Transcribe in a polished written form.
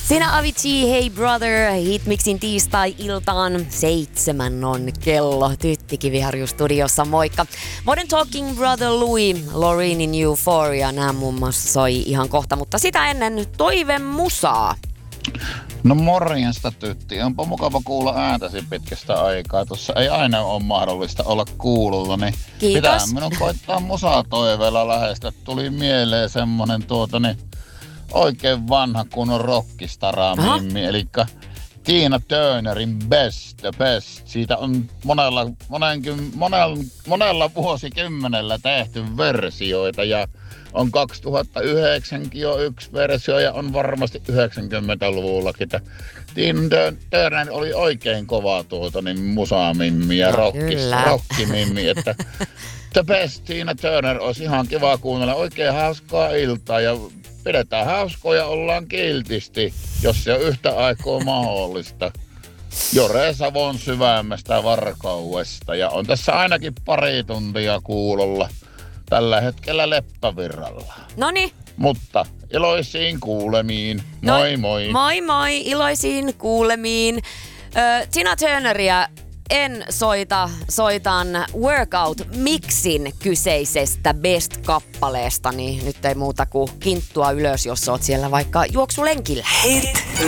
Sinä Avicii, Hey Brother, Hitmixin tiistai-iltaan 7 on kello. Tytti Kiviharju studiossa, moikka. Modern Talking Brother Louis, Loreen in Euphoria, nämä muun muassa soi ihan kohta, mutta sitä ennen toivemusaa. No morjesta tytti, onpa mukava kuulla ääntäsi pitkästä aikaa. Tuossa ei aina ole mahdollista olla kuulolla, niin kiitos. Pitää minun koittaa musatoiveella lähestä. Tuli mieleen semmonen oikein vanha kunnon rockistara-mimmi, elikkä Tina Turnerin Best the Best. Siitä on monella vuosikymmenellä tehty versioita ja on 2009 jo yksi versio ja on varmasti 90-luvullakin. Tina Turner oli oikein kova musamimmi ja rockimimmi, että The Best Tina Turner olisi ihan kiva kuunnella. Oikein hauskaa iltaa ja pidetään hauskoja, ollaan kiltisti, jos se on yhtä aikaa mahdollista. Jore Savon syvemmästä Varkaudesta ja on tässä ainakin pari tuntia kuulolla. Tällä hetkellä leppävirralla. Noniin. Mutta iloisiin kuulemiin. Moi moi. Moi moi, iloisiin kuulemiin. Tina Turneria en soitan Workout Mixin kyseisestä Best-kappaleesta, niin nyt ei muuta kuin kinttua ylös, jos oot siellä vaikka juoksulenkillä. Hit